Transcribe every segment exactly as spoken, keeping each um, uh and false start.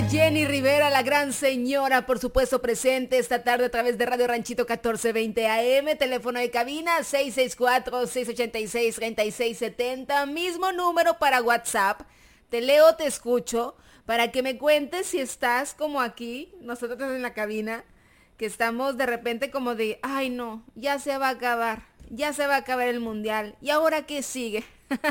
Jenny Rivera, la gran señora, por supuesto, presente esta tarde a través de Radio Ranchito catorce veinte A M, teléfono de cabina seis seis cuatro, seis ocho seis, tres seis siete cero, mismo número para WhatsApp. Te leo, te escucho, para que me cuentes si estás como aquí, nosotros en la cabina, que estamos de repente como de, ay no, ya se va a acabar, ya se va a acabar el mundial, ¿y ahora qué sigue?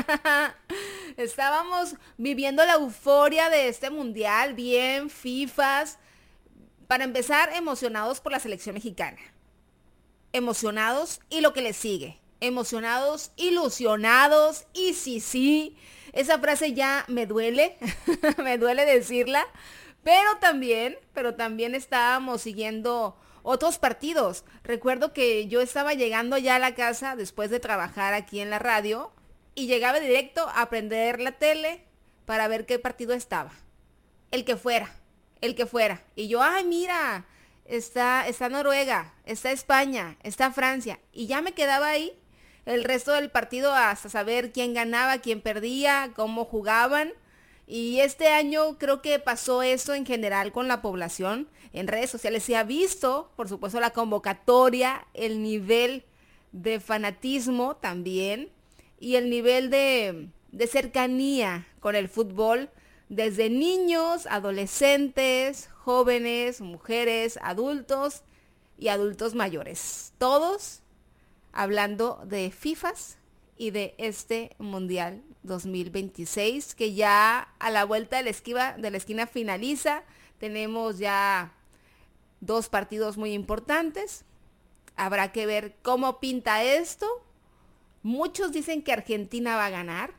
Estábamos viviendo la euforia de este mundial, bien, FIFAs. Para empezar, emocionados por la selección mexicana. Emocionados y lo que le sigue. Emocionados, ilusionados y sí, sí. Esa frase ya me duele, me duele decirla. Pero también, pero también estábamos siguiendo otros partidos. Recuerdo que yo estaba llegando ya a la casa después de trabajar aquí en la radio. Y llegaba directo a prender la tele para ver qué partido estaba. El que fuera, el que fuera. Y yo, ay, mira, está, está Noruega, está España, está Francia. Y ya me quedaba ahí el resto del partido hasta saber quién ganaba, quién perdía, cómo jugaban. Y este año creo que pasó eso en general con la población. En redes sociales se ha visto, por supuesto, la convocatoria, el nivel de fanatismo también. Y el nivel de, de cercanía con el fútbol, desde niños, adolescentes, jóvenes, mujeres, adultos y adultos mayores. Todos hablando de FIFAs y de este Mundial dos mil veintiséis, que ya a la vuelta de la esquina, de la esquina finaliza. Tenemos ya dos partidos muy importantes. Habrá que ver cómo pinta esto. Muchos dicen que Argentina va a ganar.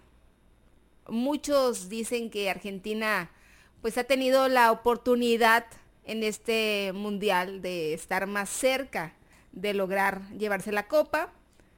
Muchos dicen que Argentina pues ha tenido la oportunidad en este mundial de estar más cerca de lograr llevarse la copa.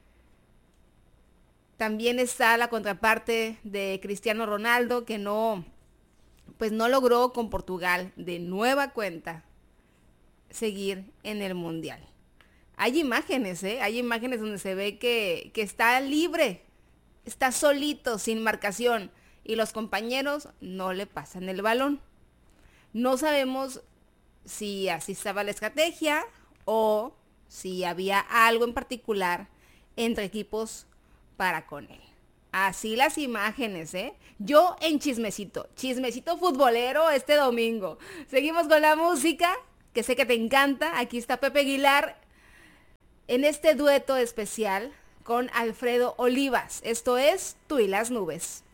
También está la contraparte de Cristiano Ronaldo, que no pues no logró con Portugal de nueva cuenta seguir en el mundial. Hay imágenes, ¿eh? Hay imágenes donde se ve que, que está libre, está solito, sin marcación, y los compañeros no le pasan el balón. No sabemos si así estaba la estrategia o si había algo en particular entre equipos para con él. Así las imágenes, ¿eh? Yo en chismecito, chismecito futbolero este domingo. Seguimos con la música, que sé que te encanta. Aquí está Pepe Aguilar en este dueto especial con Alfredo Olivas. Esto es Tú y las nubes.